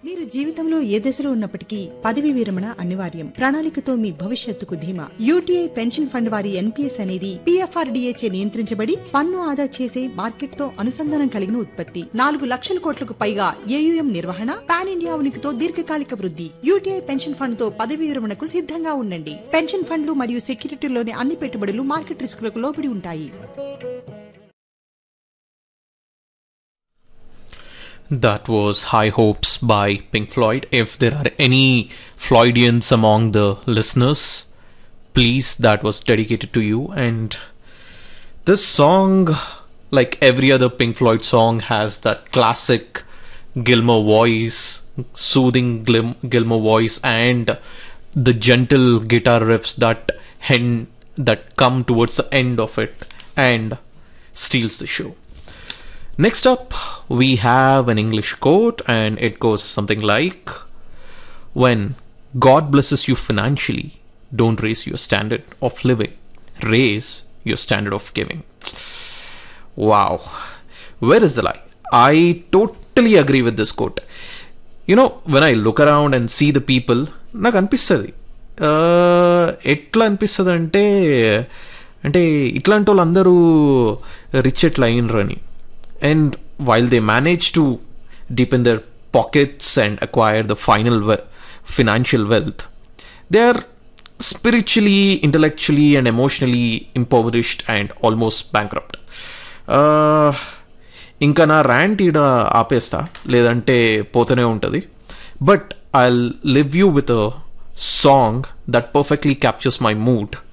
మీరు జీవితంలో ఏ దశలో ఉన్నప్పటికీ పదవి విరమణ అనివార్యం. ప్రణాళికతో మీ భవిష్యత్తుకు ధీమా. యూటీఐ పెన్షన్ ఫండ్ వారి ఎన్పీఎస్ అనేది PFRDA చే నియంత్రించబడి పన్ను ఆదా చేసే మార్కెట్ తో అనుసంధానం కలిగిన ఉత్పత్తి. 4 లక్షల కోట్లకు పైగా AUM నిర్వహణ, పాన్ ఇండియా ఉనికితో దీర్ఘకాలిక వృద్ధి. యూటీఐ పెన్షన్ ఫండ్ తో పదవి విరమణకు సిద్ధంగా ఉండండి. పెన్షన్ ఫండ్లు మరియు సెక్యూరిటీలోని అన్ని పెట్టుబడులు మార్కెట్ రిస్కులకు లోబడి ఉంటాయి. That was High Hopes by Pink Floyd. If there are any Floydians among the listeners, please, that was dedicated to you. And this song, like every other Pink Floyd song, has that classic Gilmour voice, soothing Gilmour voice, and the gentle guitar riffs that come towards the end of it and steals the show. Next up, we have an English quote, and it goes something like, when God blesses you financially, don't raise your standard of living, raise your standard of giving. Wow. Where is the lie? I totally agree with this quote. You know, when I look around and see the people, నాకు అనిపిస్తుంది ఎట్లా అనిపిస్తుంది అంటే ఇట్లాంటి వాళ్ళు అందరూ rich ఎట్లా అయినరు అని. And while they manage to deepen their pockets and acquire the financial wealth, they are spiritually, intellectually and emotionally impoverished and almost bankrupt. ఇంకా నా ర్యాంట్ ఈడ ఆపేస్తా, లేదంటే పోతూనే ఉంటుంది. But I'll leave you with a song that perfectly captures my mood